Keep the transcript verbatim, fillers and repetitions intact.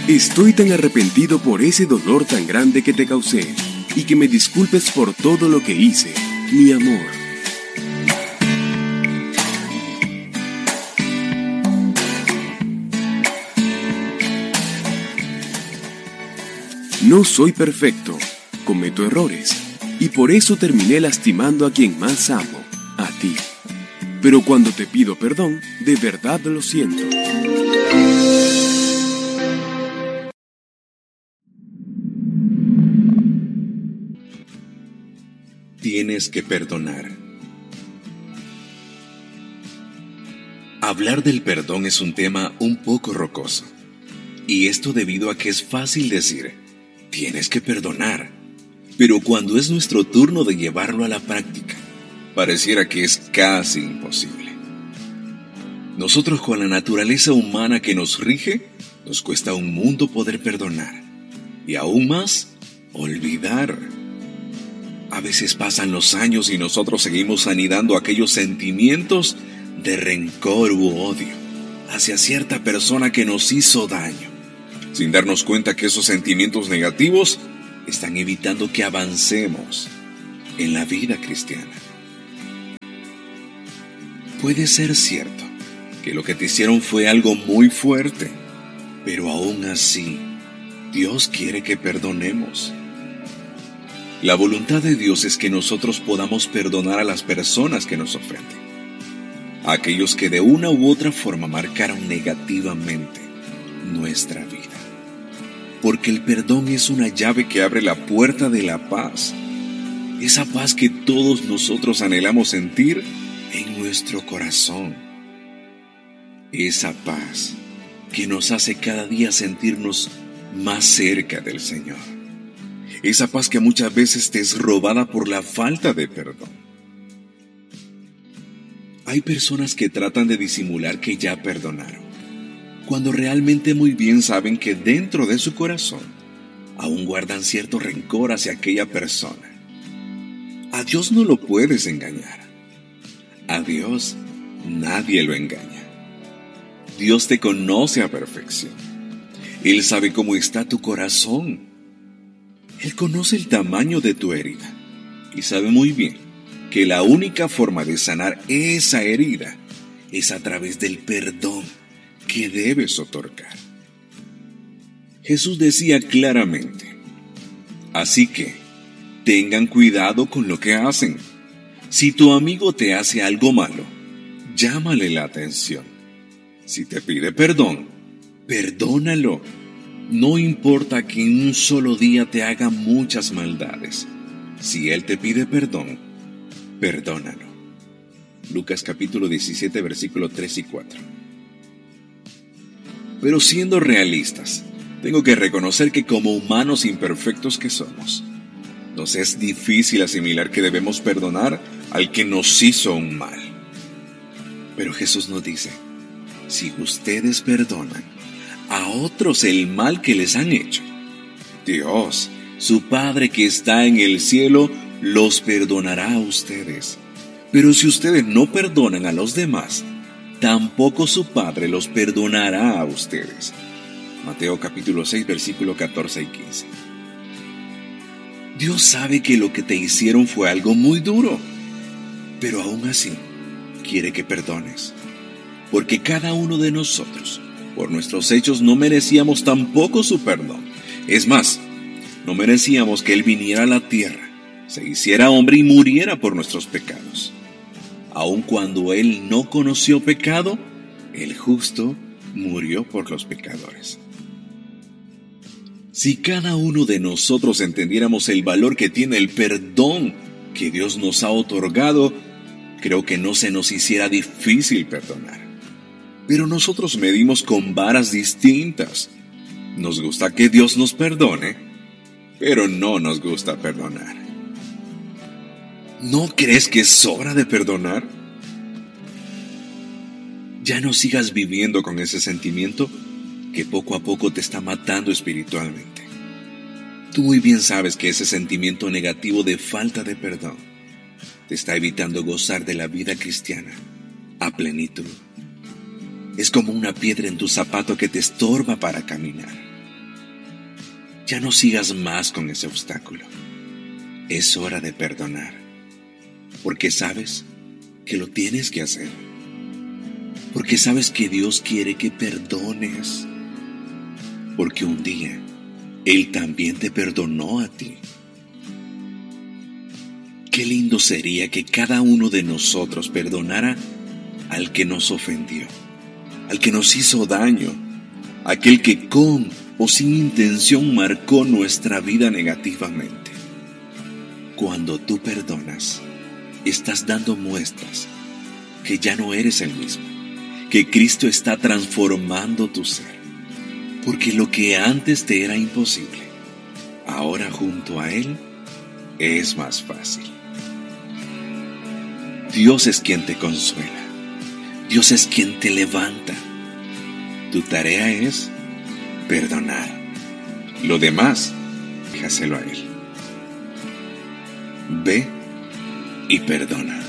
Estoy tan arrepentido por ese dolor tan grande que te causé y que me disculpes por todo lo que hice, mi amor. No soy perfecto, cometo errores y por eso terminé lastimando a quien más amo, a ti. Pero cuando te pido perdón, de verdad lo siento. Tienes que perdonar. Hablar del perdón es un tema un poco rocoso. Y esto debido a que es fácil decir, tienes que perdonar. Pero cuando es nuestro turno de llevarlo a la práctica, pareciera que es casi imposible. Nosotros con la naturaleza humana que nos rige, nos cuesta un mundo poder perdonar. Y aún más, olvidar. A veces pasan los años y nosotros seguimos anidando aquellos sentimientos de rencor u odio hacia cierta persona que nos hizo daño, sin darnos cuenta que esos sentimientos negativos están evitando que avancemos en la vida cristiana. Puede ser cierto que lo que te hicieron fue algo muy fuerte, pero aún así, Dios quiere que perdonemos. La voluntad de Dios es que nosotros podamos perdonar a las personas que nos ofenden, a aquellos que de una u otra forma marcaron negativamente nuestra vida. Porque el perdón es una llave que abre la puerta de la paz, esa paz que todos nosotros anhelamos sentir en nuestro corazón, esa paz que nos hace cada día sentirnos más cerca del Señor. Esa paz que muchas veces te es robada por la falta de perdón. Hay personas que tratan de disimular que ya perdonaron, cuando realmente muy bien saben que dentro de su corazón aún guardan cierto rencor hacia aquella persona. A Dios no lo puedes engañar. A Dios nadie lo engaña. Dios te conoce a perfección. Él sabe cómo está tu corazón. Él conoce el tamaño de tu herida y sabe muy bien que la única forma de sanar esa herida es a través del perdón que debes otorgar. Jesús decía claramente, así que tengan cuidado con lo que hacen. Si tu amigo te hace algo malo, llámale la atención. Si te pide perdón, perdónalo. No importa que en un solo día te haga muchas maldades. Si Él te pide perdón, perdónalo. Lucas capítulo diecisiete, versículos tres y cuatro. Pero siendo realistas, tengo que reconocer que como humanos imperfectos que somos, nos es difícil asimilar que debemos perdonar al que nos hizo un mal. Pero Jesús nos dice, si ustedes perdonan a otros el mal que les han hecho, Dios, su Padre que está en el cielo, los perdonará a ustedes. Pero si ustedes no perdonan a los demás, tampoco su Padre los perdonará a ustedes. Mateo capítulo seis, versículos catorce y quince. Dios sabe que lo que te hicieron fue algo muy duro, pero aún así quiere que perdones. Porque cada uno de nosotros, por nuestros hechos, no merecíamos tampoco su perdón. Es más, no merecíamos que Él viniera a la tierra, se hiciera hombre y muriera por nuestros pecados. Aun cuando Él no conoció pecado, el justo murió por los pecadores. Si cada uno de nosotros entendiéramos el valor que tiene el perdón que Dios nos ha otorgado, creo que no se nos hiciera difícil perdonar. Pero nosotros medimos con varas distintas. Nos gusta que Dios nos perdone, pero no nos gusta perdonar. ¿No crees que es hora de perdonar? Ya no sigas viviendo con ese sentimiento que poco a poco te está matando espiritualmente. Tú muy bien sabes que ese sentimiento negativo de falta de perdón te está evitando gozar de la vida cristiana a plenitud. Es como una piedra en tu zapato que te estorba para caminar. Ya no sigas más con ese obstáculo. Es hora de perdonar, porque sabes que lo tienes que hacer. Porque sabes que Dios quiere que perdones. Porque un día Él también te perdonó a ti. Qué lindo sería que cada uno de nosotros perdonara al que nos ofendió, al que nos hizo daño, aquel que con o sin intención marcó nuestra vida negativamente. Cuando tú perdonas, estás dando muestras que ya no eres el mismo, que Cristo está transformando tu ser, porque lo que antes te era imposible, ahora junto a Él es más fácil. Dios es quien te consuela, Dios es quien te levanta. Tu tarea es perdonar. Lo demás, déjaselo a Él. Ve y perdona.